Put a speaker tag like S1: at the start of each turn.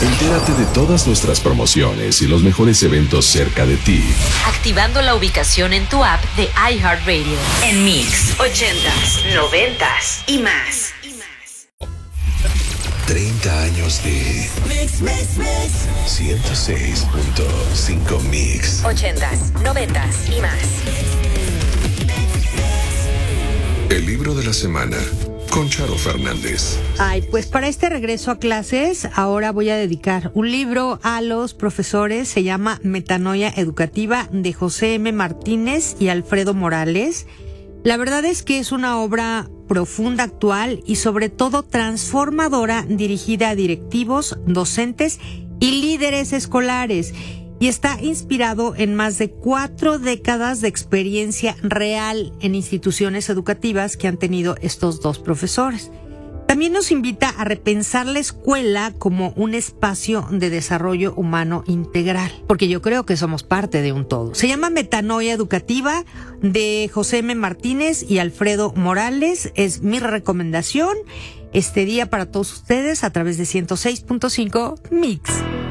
S1: Entérate de todas nuestras promociones y los mejores eventos cerca de ti,
S2: activando la ubicación en tu app de iHeartRadio. En Mix 80s, 90s y más.
S1: 30 años de
S3: Mix.
S1: 106.5 Mix.
S2: 80s, 90s y más.
S1: El libro de la semana con Charo Fernández.
S4: Ay, pues para este regreso a clases, ahora voy a dedicar un libro a los profesores. Se llama Metanoia Educativa, de José M. Martínez y Alfredo Morales. La verdad es que es una obra profunda, actual y sobre todo transformadora, dirigida a directivos, docentes y líderes escolares. Y está inspirado en más de 4 décadas de experiencia real en instituciones educativas que han tenido estos dos profesores. También nos invita a repensar la escuela como un espacio de desarrollo humano integral, porque yo creo que somos parte de un todo. Se llama Metanoia Educativa, de José M. Martínez y Alfredo Morales. Es mi recomendación este día para todos ustedes a través de 106.5 Mix.